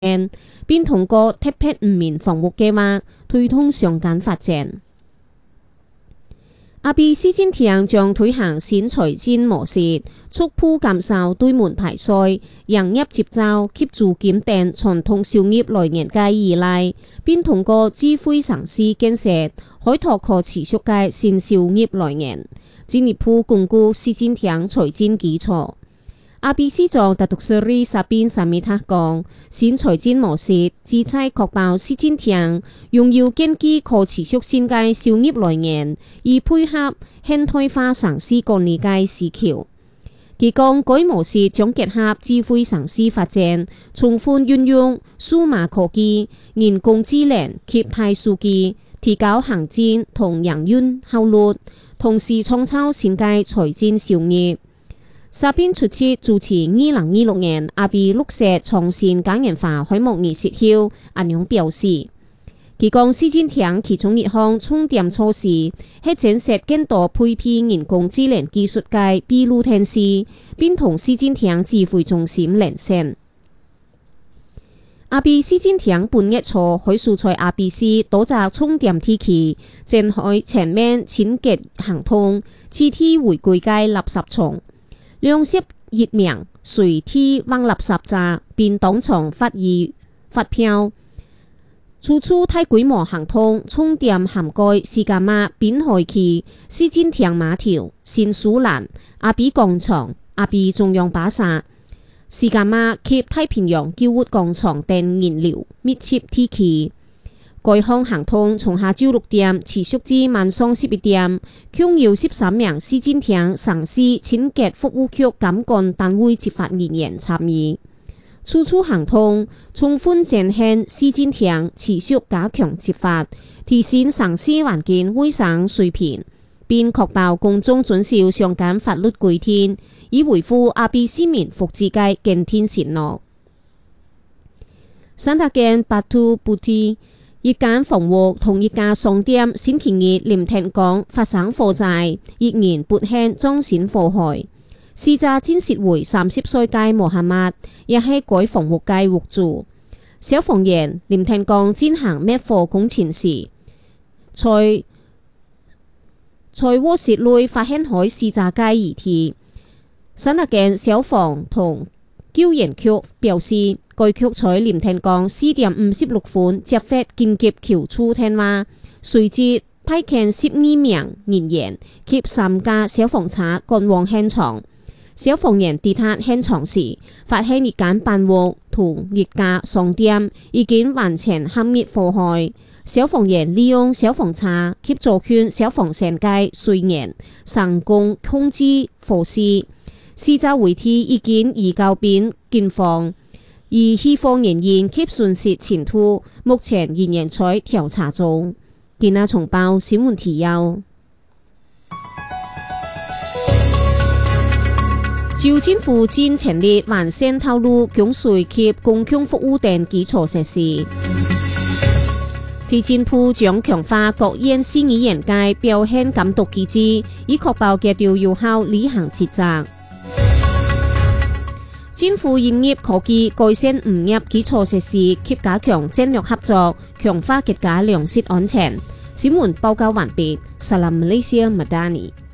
並通過特別五年房屋計劃推動相關發展。阿比施政廳將推行新財政模式，逐步減少對門牌稅、營業執照及租金等傳統商業來源嘅依賴，並通過智慧城市建設開拓可持續嘅新商業來源，進一步鞏固施政廳財政基礎。阿比市長達獨斯里沙邊沙米塔講，新財政模式旨在確保施政廳擁有建基可持續性嘅商業來源，以配合現代化城市管理嘅需求。佢講，該模式將結合智慧城市發展，充分運用數碼科技、人工智能及大數據，提高行政同營運效率，同時創造新嘅財政效益。沙邊出席主持2026年阿比綠色創新嘉年華開幕儀式後，阿勇表示，佢講施政廳其中一項重點措施係建設更多配備人工智能技術嘅閉路電視，並同施政廳指揮中心連線。阿比施政廳本月初喺所在阿比市多個重點地區展開全面清潔行動，徹底回歸嘅垃圾蟲。兩涉熱名隨地扔垃圾站，並當場發票，處處大規模行動，重點涵蓋士嘉馬濱海區、施政廳碼頭、新蘇蘭、阿比廣場、阿比中央巴剎、士嘉馬及太平洋購物廣場等人流密切地區。該項行動從下晝6點持續至晚上11點，共有13名施政廳城市清潔服務局監管單位執法人員參與。處處行動充分展現施政廳持續加強執法，提升城市環境衛生水平，並確保公眾遵守相關法律規定，以維護阿比市民福祉嘅堅定承諾。三大間巴圖布提一間房屋同一家商店星期日凌晨港發生火災，一人不幸葬身火海。死者證實為30歲嘅穆罕默，也係該房屋嘅屋主。消防員凌晨港進行滅火工程時，在臥室內發現開死者嘅遺體。三大間消防同救援局表示，該局在凌晨港4點56分接發緊急求助電話，隨即派遣12名人員及3架消防車趕往現場。消防員抵達現場時，發現一間辦屋同一家商店已經完全熄滅火海。消防員利用消防車及助勸消防線嘅水源，成功控制火勢。死者遺體已經移交俾警方，而消防人員及損失前途目前仍然在調查中。今日重報新聞提要：州政府正成立完善道路、供水及公共服務等基礎設施。地政部將強化各縣市議員嘅表現監督機制，以確保佢哋有效履行職責。政府營業科技改善誤業基礎設施及加強戰略合作，強化國家糧食安全。新聞報告完畢。Salam Malaysia Madani。